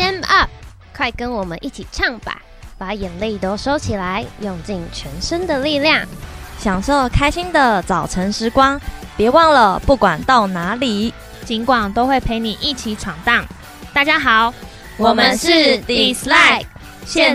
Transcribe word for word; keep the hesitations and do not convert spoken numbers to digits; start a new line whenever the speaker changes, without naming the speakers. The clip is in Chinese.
Stand up， 快跟我们一起唱吧！把眼泪都收起来，用尽全身的力量，
享受开心的早晨时光。别忘了，不管到哪里，
尽管都会陪你一起闯荡。大家好，
我们是 Dislike。现